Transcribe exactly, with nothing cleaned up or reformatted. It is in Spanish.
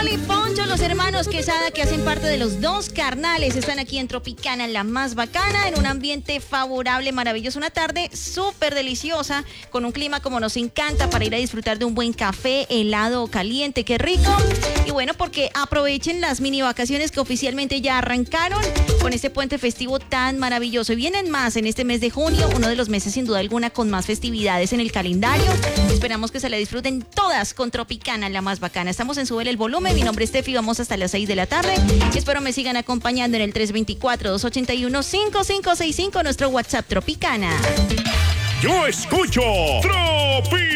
Carol y Poncho, los hermanos Quesada, que hacen parte de los dos carnales, están aquí en Tropicana, la más bacana, en un ambiente favorable, maravilloso, una tarde súper deliciosa, con un clima como nos encanta para ir a disfrutar de un buen café, helado o caliente, qué rico. Y bueno, porque aprovechen las mini vacaciones que oficialmente ya arrancaron con este puente festivo tan maravilloso. Y vienen más en este mes de junio, uno de los meses sin duda alguna con más festividades en el calendario. Esperamos que se la disfruten todas con Tropicana, la más bacana. Estamos en Súbele el Volumen, mi nombre es Tefi, vamos hasta las seis de la tarde. Espero me sigan acompañando en el tres dos cuatro, dos ocho uno, cinco cinco seis cinco, nuestro WhatsApp Tropicana. Yo escucho Tropi.